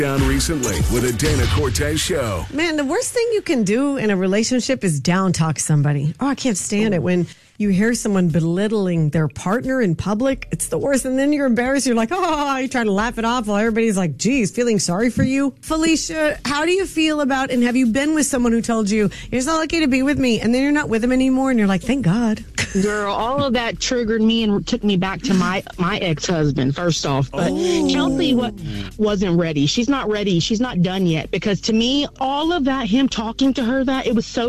Down recently with a Dana Cortez show. Man, the worst thing you can do in a relationship is down talk somebody. Oh, I can't stand it when you hear someone belittling their partner in public. It's the worst. And then you're embarrassed. You're like, oh, you try to laugh it off while everybody's like, geez, feeling sorry for you. Felicia, how do you feel about, and have you been with someone who told you, you're so lucky to be with me, and then you're not with them anymore, and you're like, thank God. Girl, all of that triggered me and took me back to my ex-husband, first off. But Chelsea wasn't ready. She's not ready. She's not done yet. Because to me, all of that, him talking to her, that it was so